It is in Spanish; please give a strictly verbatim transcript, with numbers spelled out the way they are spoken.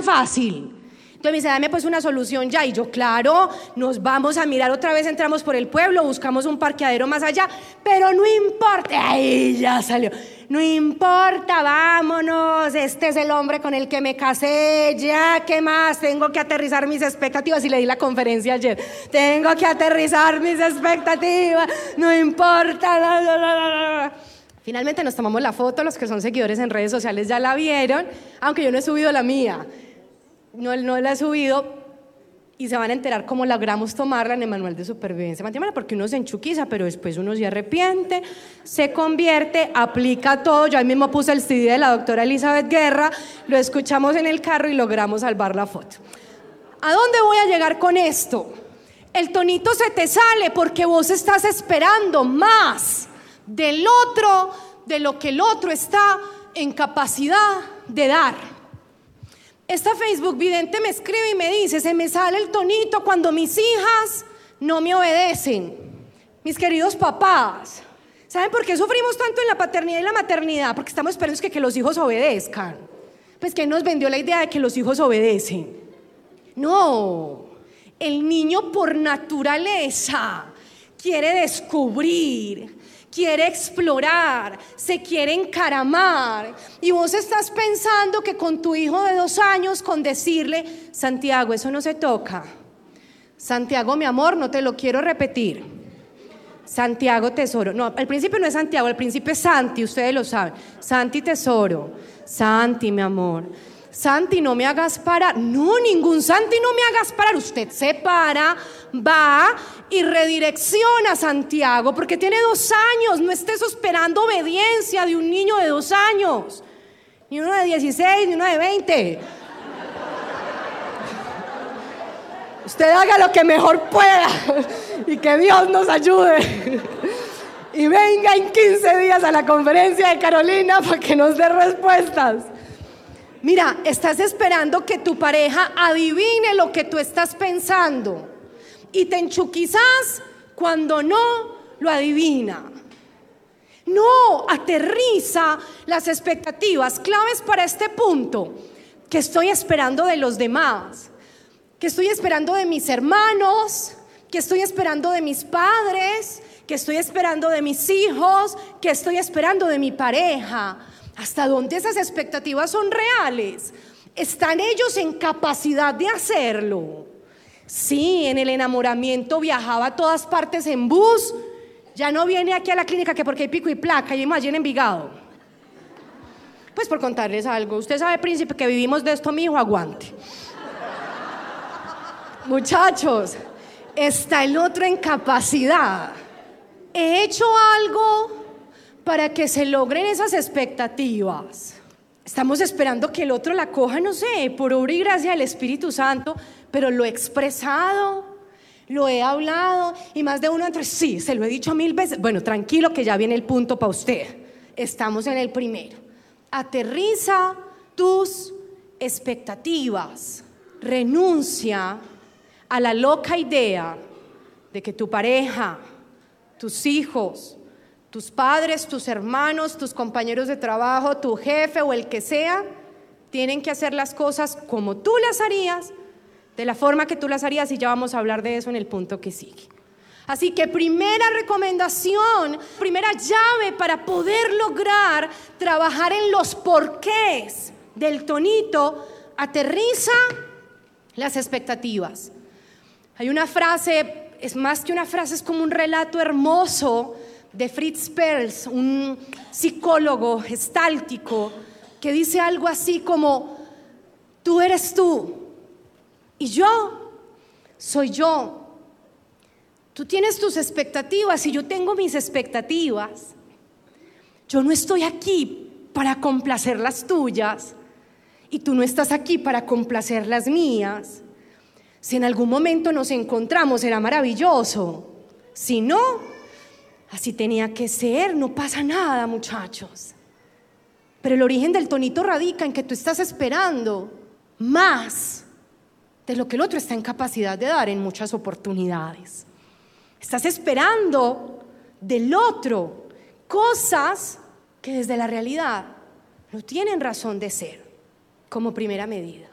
tan fácil. Entonces me dice, dame pues una solución ya. Y yo, claro, nos vamos a mirar otra vez, entramos por el pueblo, buscamos un parqueadero más allá, pero no importa. Ahí ya salió. No importa, vámonos, este es el hombre con el que me casé, ya, ¿qué más? Tengo que aterrizar mis expectativas. Y le di la conferencia ayer. Tengo que aterrizar mis expectativas, no importa. La, la, la, la. Finalmente nos tomamos la foto, los que son seguidores en redes sociales ya la vieron, aunque yo no he subido la mía. No, no la he subido y se van a enterar cómo logramos tomarla en el manual de supervivencia matrimonial, porque uno se enchuquiza, pero después uno se arrepiente, se convierte, aplica todo. Yo ahí mismo puse el C D de la doctora Elizabeth Guerra, lo escuchamos en el carro y logramos salvar la foto. ¿A dónde voy a llegar con esto? El tonito se te sale porque vos estás esperando más del otro, de lo que el otro está en capacidad de dar. Esta Facebook vidente me escribe y me dice, se me sale el tonito cuando mis hijas no me obedecen. Mis queridos papás, ¿saben por qué sufrimos tanto en la paternidad y la maternidad? Porque estamos esperando que, que los hijos obedezcan. Pues ¿quién nos vendió la idea de que los hijos obedecen? No, el niño por naturaleza quiere descubrir, quiere explorar, se quiere encaramar. Y vos estás pensando que con tu hijo de dos años, con decirle, Santiago, eso no se toca. Santiago, mi amor, no te lo quiero repetir. Santiago, tesoro. No, al principio no es Santiago, al principio es Santi, ustedes lo saben. Santi, tesoro. Santi, mi amor. Santi, no me hagas parar. No, ningún Santi, no me hagas parar. Usted se para, va y redirecciona a Santiago, porque tiene dos años. No estés esperando obediencia de un niño de dos años, ni uno de dieciséis, ni uno de veinte. Usted haga lo que mejor pueda y que Dios nos ayude. Y venga en quince días a la conferencia de Carolina para que nos dé respuestas. Mira, estás esperando que tu pareja adivine lo que tú estás pensando y te enchuquizas cuando no lo adivina. No, aterriza las expectativas. Claves para este punto: ¿qué estoy esperando de los demás? ¿Qué estoy esperando de mis hermanos? ¿Qué estoy esperando de mis padres? ¿Qué estoy esperando de mis hijos? ¿Qué estoy esperando de mi pareja? ¿Hasta dónde esas expectativas son reales? ¿Están ellos en capacidad de hacerlo? Sí, en el enamoramiento viajaba a todas partes en bus. Ya no viene aquí a la clínica que porque hay pico y placa y más allí en Envigado. Pues por contarles algo, usted sabe, príncipe, que vivimos de esto, mi hijo, aguante. Muchachos, está el otro en capacidad. He hecho algo para que se logren esas expectativas. Estamos esperando que el otro la coja, no sé, por obra y gracia del Espíritu Santo, pero lo he expresado, lo he hablado, y más de uno entre sí, se lo he dicho mil veces. Bueno, tranquilo que ya viene el punto para usted. Estamos en el primero. Aterriza tus expectativas. Renuncia a la loca idea de que tu pareja, tus hijos, tus padres, tus hermanos, tus compañeros de trabajo, tu jefe o el que sea, tienen que hacer las cosas como tú las harías, de la forma que tú las harías, y ya vamos a hablar de eso en el punto que sigue. Así que primera recomendación, primera llave para poder lograr trabajar en los porqués del tonito: aterriza las expectativas. Hay una frase, es más que una frase, es como un relato hermoso de Fritz Perls, un psicólogo gestáltico, que dice algo así como: tú eres tú y yo soy yo. Tú tienes tus expectativas y yo tengo mis expectativas. Yo no estoy aquí para complacer las tuyas y tú no estás aquí para complacer las mías. Si en algún momento nos encontramos será maravilloso. Si no, así tenía que ser, no pasa nada, muchachos. Pero el origen del tonito radica en que tú estás esperando más de lo que el otro está en capacidad de dar en muchas oportunidades. Estás esperando del otro cosas que desde la realidad no tienen razón de ser, como primera medida.